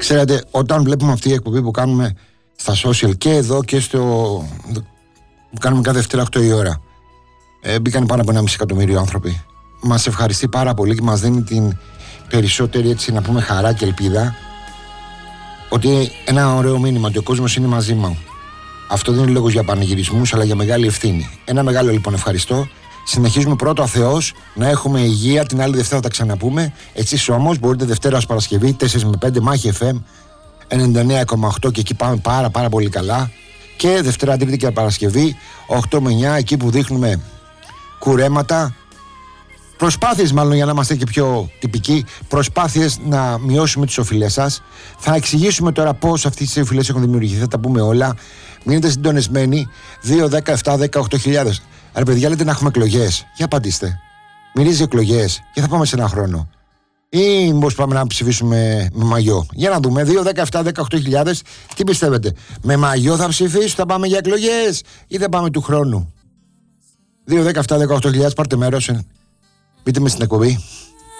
Ξέρετε, όταν βλέπουμε αυτή η εκπομπή που κάνουμε στα social και εδώ και στο. που κάνουμε κάθε Δευτέρα 8 η ώρα, μπήκαν πάνω από 1,5 εκατομμύριο άνθρωποι. Μας ευχαριστεί πάρα πολύ και μας δίνει την περισσότερη, έτσι να πούμε, χαρά και ελπίδα ότι ένα ωραίο μήνυμα ότι ο κόσμος είναι μαζί μου. Αυτό δεν είναι λόγος για πανηγυρισμούς, αλλά για μεγάλη ευθύνη. Ένα μεγάλο λοιπόν ευχαριστώ. Συνεχίζουμε πρώτο Θεός να έχουμε υγεία. Την άλλη Δευτέρα θα τα ξαναπούμε. Εσείς όμως μπορείτε Δευτέρα ως Παρασκευή 4 με 5 Μάχη FM 99,8 και εκεί πάμε πάρα πολύ καλά. Και Δευτέρα, Τρίτη και Παρασκευή 8 με 9 εκεί που δείχνουμε κουρέματα. Προσπάθειες, μάλλον, για να είμαστε και πιο τυπικοί, προσπάθειες να μειώσουμε τις οφειλές σας. Θα εξηγήσουμε τώρα πώς αυτές οι οφειλές έχουν δημιουργηθεί, θα τα πούμε όλα. Μείνετε συντονισμένοι. 2, 10, 7, 18 χιλιάδες. Ρε παιδιά, λέτε να έχουμε εκλογές. Για απαντήστε. Μυρίζει εκλογές και θα πάμε σε ένα χρόνο. Ή μήπως πάμε να ψηφίσουμε με μαγιό. Για να δούμε. 2, 10, 7, 18 χιλιάδες. Τι πιστεύετε? Με μαγιό θα ψηφίσουμε, θα πάμε για εκλογές ή θα πάμε του χρόνου? 2, 10, 7, 18 χιλιάδες. Πάρτε μέρος. Μπείτε με στην εκπομπή.